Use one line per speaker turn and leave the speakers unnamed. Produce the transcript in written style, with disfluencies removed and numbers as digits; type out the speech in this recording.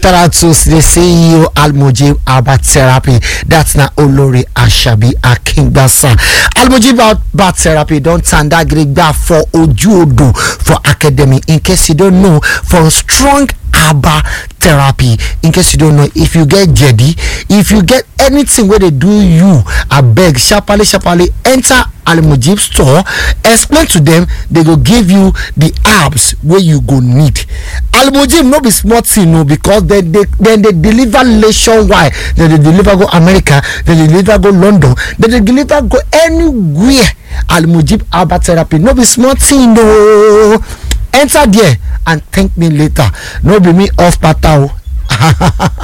shout out to the CEO Al-Mujib Herbal Therapy. That's not Olori Ashabi Akingbasa. Al-Mujib Herbal Therapy don't turn that great for Ojuodo for academy. In case you don't know, for strong herbal therapy. In case you don't know, if you get jedi, if you get anything where they do you, I beg sharply enter Al-Mujib store, explain to them, they go give you the herbs where you go need. Al-Mujib no be smart thing, no, because they deliver nationwide. Then they deliver go America, then they deliver go London, then they deliver go anywhere. Al-Mujib Herbal Therapy no be smart thing, no. Enter there and thank me later. No be me off patao.